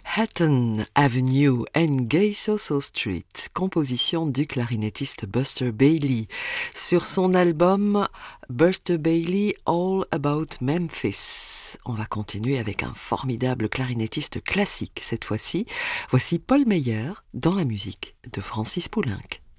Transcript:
Hatton Avenue and Gay Soso Street, composition du clarinettiste Buster Bailey, sur son album Buster Bailey All About Memphis. On va continuer avec un formidable clarinettiste classique cette fois-ci. Voici Paul Meyer dans la musique de Francis Poulenc.